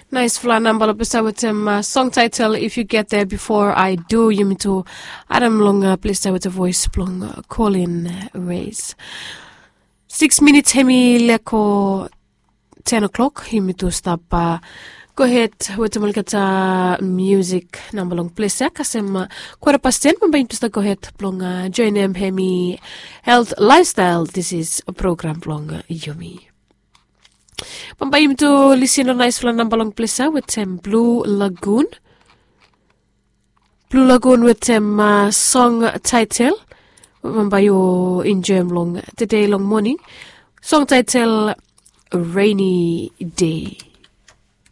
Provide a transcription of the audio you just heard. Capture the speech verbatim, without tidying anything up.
Nice flan number pesa with um uh, song title If You Get There Before I Do you to Adam Longa please with a voice plong uh, Colin Race. Six minutes hemi leko ten o'clock himi to stop uh, go ahead with the Malkata music number long place kasem uh, quarter past ten mamba to go ahead plong uh, join them hemi health lifestyle. This is a program plong uh, yumi. Pambayim to listen on nice flan number long place with them Blue Lagoon. Blue Lagoon with them uh, song title. Pambayo enjoy long today long morning. Song title Rainy Day.